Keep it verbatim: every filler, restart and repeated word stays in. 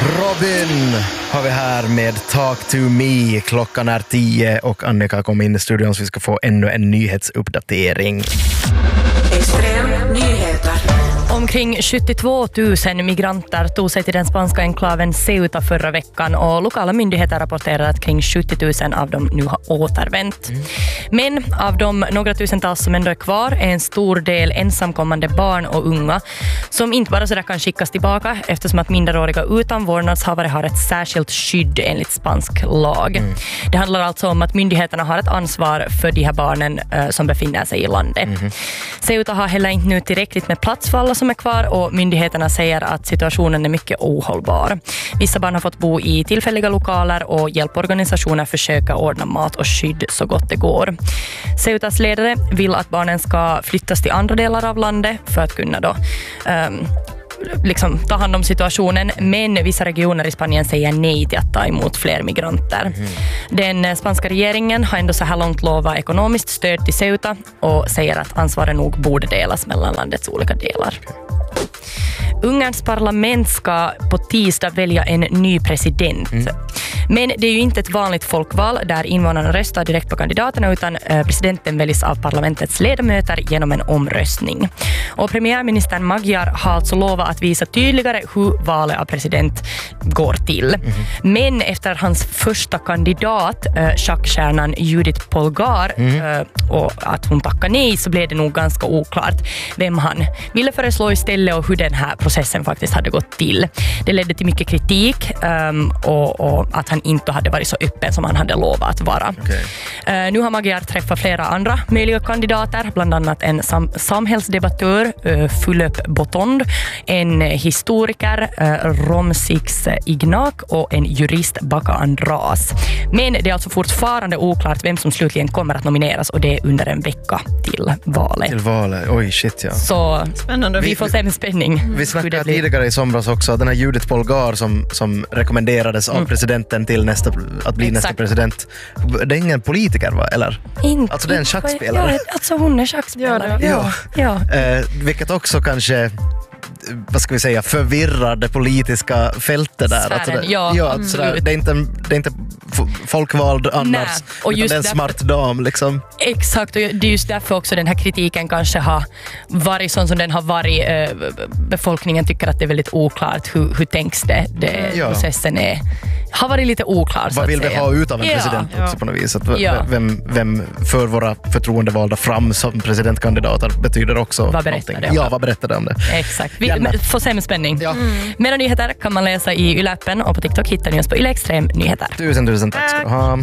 Robin har vi här med Talk to me. Klockan är tio och Annika kom in i studion så vi ska få ännu en nyhetsuppdatering. Extrem nyheter. Omkring sjuttiotvå tusen migranter tog sig till den spanska enklaven Ceuta förra veckan och lokala myndigheter rapporterar att kring sjuttio tusen av dem nu har återvänt. Mm. Men av de några tusentals som ändå är kvar är en stor del ensamkommande barn och unga som inte bara så där kan skickas tillbaka eftersom att minderåriga utan vårdnadshavare har ett särskilt skydd enligt spansk lag. Mm. Det handlar alltså om att myndigheterna har ett ansvar för de här barnen uh, som befinner sig i landet. Mm. Ceuta har heller inte nu tillräckligt med plats för alla som är kvar och myndigheterna säger att situationen är mycket ohållbar. Vissa barn har fått bo i tillfälliga lokaler och hjälporganisationer försöka ordna mat och skydd så gott det går. Ceutas ledare vill att barnen ska flyttas till andra delar av landet för att kunna då um, liksom ta hand om situationen, men vissa regioner i Spanien säger nej till att ta emot fler migranter. Mm. Den spanska regeringen har ändå så här långt lovat ekonomiskt stöd till Ceuta och säger att ansvaret nog borde delas mellan landets olika delar. Ungerns parlament ska på tisdag välja en ny president. Mm. Men det är ju inte ett vanligt folkval där invånarna röstar direkt på kandidaterna utan presidenten väljs av parlamentets ledamöter genom en omröstning. Och premiärministern Magyar har alltså lovat att visa tydligare hur valet av president går till. Mm. Men efter hans första kandidat, schackstjärnan Judith Polgar, mm. och att hon tackar nej så blev det nog ganska oklart vem han ville föreslå istället och hur den här processen faktiskt hade gått till. Det ledde till mycket kritik um, och, och att han inte hade varit så öppen som han hade lovat att vara. Okay. Uh, nu har Magyar träffat flera andra möjliga kandidater, bland annat en sam- samhällsdebattör, uh, Philip Botond, en historiker, uh, Romsix Ignac och en jurist, Baka Andras. Men det är alltså fortfarande oklart vem som slutligen kommer att nomineras och det är under en vecka till valet. Till valet, oj shit ja. Så spännande. Vi, vi får se med spänning. Vi snackade tidigare i somras också, den här Judith Polgar som, som rekommenderades av mm. presidenten till nästa, att bli Exakt. nästa president. Det är ingen politiker va? Eller? Inte. Alltså det är en schackspelare. Ja, alltså hon är schackspelare. Ja. ja. ja. Eh, vilket också kanske vad ska vi säga, förvirrar det politiska fältet där. Alltså det, ja, ja sådär, det, är inte, det är inte folkvald annars. Nej, och just det är en smart dam liksom. Exakt, och det är just därför också den här kritiken kanske har varit sån som den har varit. Befolkningen tycker att det är väldigt oklart hur, hur tänks det, det ja. processen är. Har varit lite oklar. Vad vill vi ha ut av en ja. president också ja. på något vis? Att ja. vem, vem för våra förtroendevalda fram som presidentkandidater betyder också vad berättar det om Ja, vad berättar det om det? Exakt. Vi får se med spänning. Ja. Mm. Mer nyheter kan man läsa i Y L-appen och på TikTok hittar ni oss på Y L Extrem Nyheter. Tusen, tusen tack ska du ha.